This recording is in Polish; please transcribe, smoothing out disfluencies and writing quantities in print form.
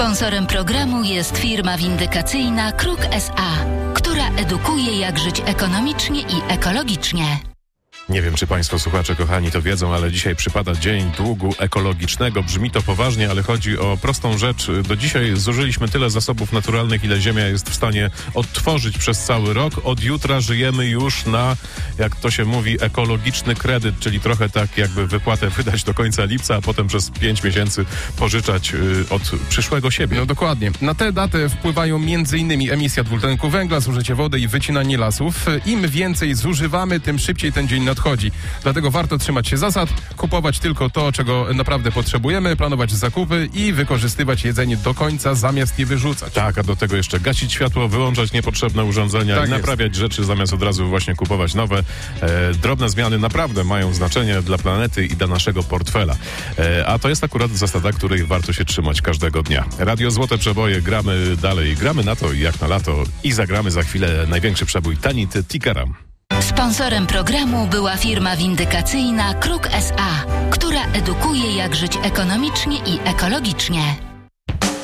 Sponsorem programu jest firma windykacyjna Kruk S.A., która edukuje, jak żyć ekonomicznie i ekologicznie. Nie wiem, czy Państwo słuchacze kochani to wiedzą, ale dzisiaj przypada Dzień Długu Ekologicznego. Brzmi to poważnie, ale chodzi o prostą rzecz. Do dzisiaj zużyliśmy tyle zasobów naturalnych, ile Ziemia jest w stanie odtworzyć przez cały rok. Od jutra żyjemy już na, jak to się mówi, ekologiczny kredyt, czyli trochę tak jakby wypłatę wydać do końca lipca, a potem przez 5 miesięcy pożyczać od przyszłego siebie. No dokładnie. Na tę datę wpływają m.in. emisja dwutlenku węgla, zużycie wody i wycinanie lasów. Im więcej zużywamy, tym szybciej ten dzień nadchodzi. Dlatego warto trzymać się zasad, kupować tylko to, czego naprawdę potrzebujemy, planować zakupy i wykorzystywać jedzenie do końca, zamiast je wyrzucać. Tak, a do tego jeszcze gasić światło, wyłączać niepotrzebne urządzenia Tak i naprawiać rzeczy, zamiast od razu właśnie kupować nowe. Drobne zmiany naprawdę mają znaczenie dla planety i dla naszego portfela. A to jest akurat zasada, której warto się trzymać każdego dnia. Radio Złote Przeboje, gramy dalej, gramy na to jak na lato i zagramy za chwilę największy przebój Tanit Tikaram. Sponsorem programu była firma windykacyjna Kruk S.A., która edukuje, jak żyć ekonomicznie i ekologicznie.